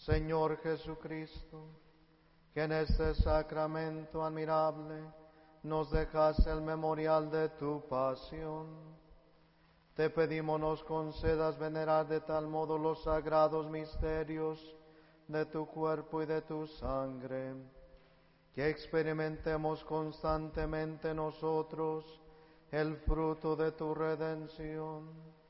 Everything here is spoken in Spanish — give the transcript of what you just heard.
Señor Jesucristo, que en este sacramento admirable nos dejaste el memorial de tu pasión, te pedimos nos concedas venerar de tal modo los sagrados misterios de tu cuerpo y de tu sangre, que experimentemos constantemente nosotros el fruto de tu redención.